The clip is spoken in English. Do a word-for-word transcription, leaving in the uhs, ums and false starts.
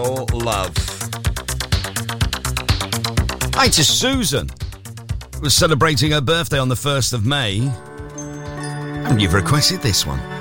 Your Love. Hi to Susan, who was celebrating her birthday on the first of May. And you've requested this one.